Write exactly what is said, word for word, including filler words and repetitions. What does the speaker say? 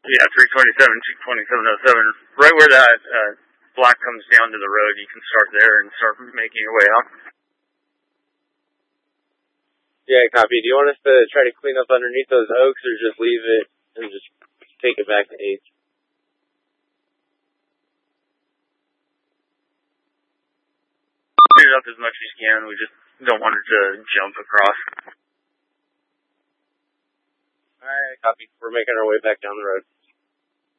Yeah, three twenty-seven, two twenty-seven oh seven. Right where that uh, block comes down to the road, you can start there and start making your way out. Yeah, copy. Do you want us to try to clean up underneath those oaks or just leave it and just take it back to eight? Clean it up as much as you can. We just don't want it to jump across. Alright, copy. We're making our way back down the road.